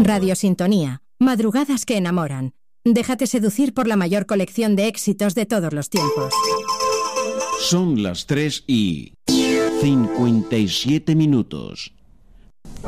Radio Sintonía. Madrugadas que enamoran. Déjate seducir por la mayor colección de éxitos de todos los tiempos. Son las 3:57.